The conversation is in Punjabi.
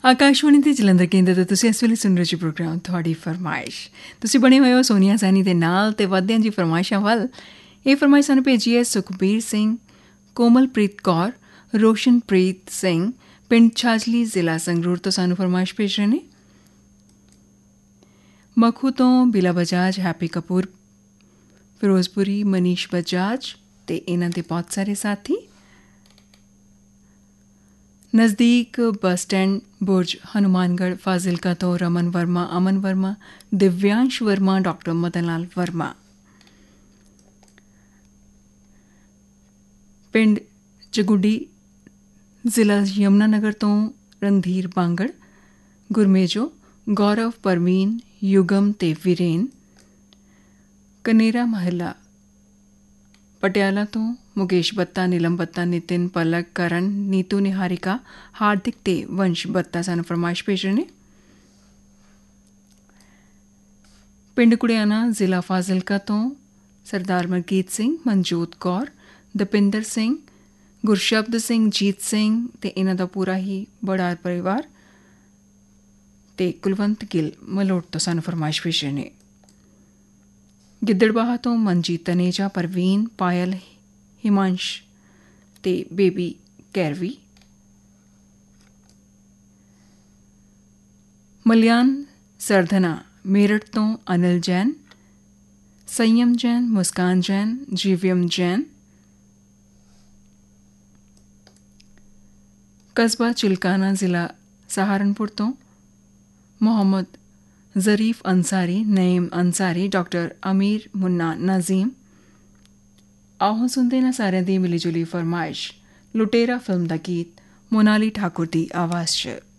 ਆਕਾਸ਼ਵਾਣੀ ਦੇ ਜਲੰਧਰ ਕੇਂਦਰ ਤੋਂ ਤੁਸੀਂ ਇਸ ਵੇਲੇ ਸੁਣ ਰਹੇ ਜੀ ਪ੍ਰੋਗਰਾਮ ਤੁਹਾਡੀ ਫਰਮਾਇਸ਼। ਤੁਸੀਂ ਬਣੇ ਹੋਏ ਹੋ ਸੋਨੀਆ ਸੈਣੀ ਦੇ ਨਾਲ ਤੇ ਵਧਦੇ ਹਾਂ ਜੀ ਫਰਮਾਇਸ਼ਾਂ ਵੱਲ। ਇਹ ਫਰਮਾਇਸ਼ ਸਾਨੂੰ ਭੇਜੀ ਹੈ ਸੁਖਬੀਰ ਸਿੰਘ, ਕੋਮਲਪ੍ਰੀਤ ਕੌਰ, ਰੋਸ਼ਨਪ੍ਰੀਤ ਸਿੰਘ, ਪਿੰਡ ਛਾਜਲੀ, ਜ਼ਿਲ੍ਹਾ ਸੰਗਰੂਰ ਤੋਂ ਸਾਨੂੰ ਫਰਮਾਇਸ਼ ਭੇਜ ਰਹੇ ਨੇ। ਮਖੂ ਤੋਂ ਬਿਲਾ ਬਜਾਜ, ਹੈਪੀ ਕਪੂਰ, ਫਿਰੋਜ਼ਪੁਰੀ, ਮਨੀਸ਼ ਬਜਾਜ ਤੇ ਇਹਨਾਂ ਦੇ ਬਹੁਤ ਸਾਰੇ ਸਾਥੀ। ਨਜ਼ਦੀਕ ਬੱਸ ਸਟੈਂਡ ਬੁਰਜ, ਹਨੂਮਾਨਗੜ੍ਹ, ਫਾਜ਼ਿਲਕਾ ਤੋਂ ਰਮਨ ਵਰਮਾ, ਅਮਨ ਵਰਮਾ, ਦਿਵਿਆਂਸ਼ ਵਰਮਾ, ਡਾਕਟਰ ਮਦਨ ਲਾਲ ਵਰਮਾ। ਪਿੰਡ ਜਗੁੱਡੀ, ਜ਼ਿਲ੍ਹਾ ਯਮੁਨਾਨਗਰ ਤੋਂ ਰਣਧੀਰ ਬਾਂਗੜ, ਗੁਰਮੇਜੋ, ਗੌਰਵ, ਪਰਵੀਨ, ਯੁਗਮ ਤੇ ਵੀਰੇਨ। ਕਨੇਰਾ ਮਹੱਲਾ ਪਟਿਆਲਾ ਤੋਂ ਮੁਕੇਸ਼ ਬੱਤਾ, ਨੀਲਮ ਬੱਤਾ, ਨਿਤਿਨ, ਪਲਕ, ਕਰਨ, ਨੀਤੂ, ਨਿਹਾਰਿਕਾ, ਹਾਰਦਿਕ ਤੇ ਵੰਸ਼ ਬੱਤਾ ਸਾਨੂੰ ਫਰਮਾਇਸ਼ ਭੇਜ ਰਹੇ ਨੇ। ਪਿੰਡ ਕੁੜਿਆਣਾ, ਜ਼ਿਲ੍ਹਾ ਫਾਜ਼ਿਲਕਾ ਤੋਂ ਸਰਦਾਰ ਮਲਕੀਤ ਸਿੰਘ, ਮਨਜੋਤ ਕੌਰ, ਦਪਿੰਦਰ ਸਿੰਘ, ਗੁਰਸ਼ਬਦ ਸਿੰਘ, ਜੀਤ ਸਿੰਘ ਤੇ ਇਹਨਾਂ ਦਾ ਪੂਰਾ ਹੀ ਬੜਾ ਪਰਿਵਾਰ ਤੇ ਕੁਲਵੰਤ ਗਿੱਲ ਮਲੋਟ ਤੋਂ ਸਾਨੂੰ ਫਰਮਾਇਸ਼ ਭੇਜ ਰਹੇ ਨੇ। ਗਿੱਦੜਬਾਹਾ ਤੋਂ ਮਨਜੀਤ ਤਨੇਜਾ, ਪਰਵੀਨ, ਪਾਇਲ, ਹਿਮਾਂਸ਼ ਤੇ ਬੇਬੀ ਕੈਰਵੀ। ਮਲਿਆਨ ਸਰਧਨਾ ਮੇਰਠ ਤੋਂ ਅਨਿਲ ਜੈਨ, ਸੰਯਮ ਜੈਨ, ਮੁਸਕਾਨ ਜੈਨ, ਜੀਵਿयम ਜੈਨ। ਕਸਬਾ ਚਿਲਕਾਨਾ, ਜ਼ਿਲ੍ਹਾ ਸਹਾਰਨਪੁਰ ਤੋਂ ਮੁਹੰਮਦ ਜ਼ਰੀਫ ਅੰਸਾਰੀ, ਨਈਮ ਅੰਸਾਰੀ, ਡਾਕਟਰ ਅਮੀਰ ਮੁੰਨਾ ਨਜ਼ੀਮ। ਆਓ ਸੁਣਦੇ ਨਾ ਸਾਰਿਆਂ ਦੀ ਮਿਲੀ ਜੁਲੀ ਫਰਮਾਇਸ਼ ਲੁਟੇਰਾ ਫਿਲਮ ਦਾ ਗੀਤ ਮੋਨਾਲੀ ਠਾਕੁਰ ਦੀ ਆਵਾਜ਼ 'ਚ।